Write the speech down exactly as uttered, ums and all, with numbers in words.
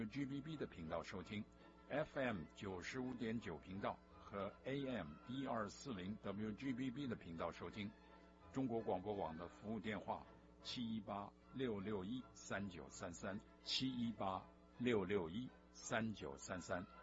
G B B 的频道收听 ，F M 九十五点九频道和 A M 一二四零 W G B B 的频道收听。中国广播网的服务电话七一八六六一三九三三七一八六六一三九三三。